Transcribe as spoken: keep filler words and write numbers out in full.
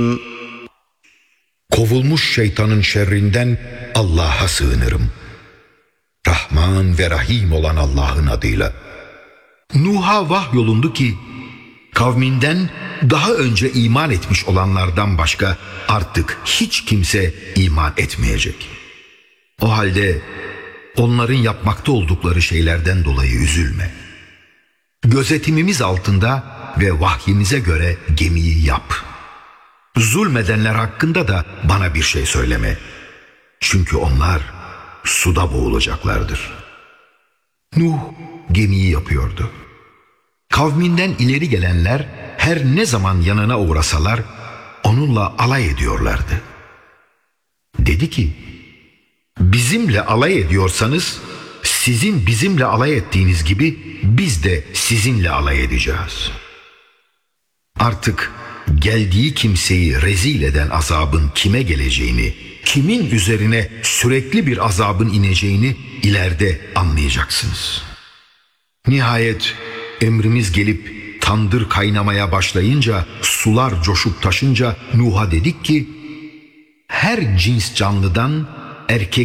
Kovulmuş şeytanın şerrinden Allah'a sığınırım. Rahman ve Rahim olan Allah'ın adıyla. Nuh'a vahyolundu ki kavminden daha önce iman etmiş olanlardan başka artık hiç kimse iman etmeyecek. O halde onların yapmakta oldukları şeylerden dolayı üzülme. Gözetimimiz altında ve vahyimize göre gemiyi yap. Zulmedenler hakkında da bana bir şey söyleme. Çünkü onlar suda boğulacaklardır. Nuh gemiyi yapıyordu. Kavminden ileri gelenler her ne zaman yanına uğrasalar onunla alay ediyorlardı. Dedi ki, bizimle alay ediyorsanız sizin bizimle alay ettiğiniz gibi biz de sizinle alay edeceğiz. Artık geldiği kimseyi rezil eden azabın kime geleceğini, kimin üzerine sürekli bir azabın ineceğini ileride anlayacaksınız. Nihayet emrimiz gelip tandır kaynamaya başlayınca, sular coşup taşınca Nuh'a dedik ki, her cins canlıdan erkek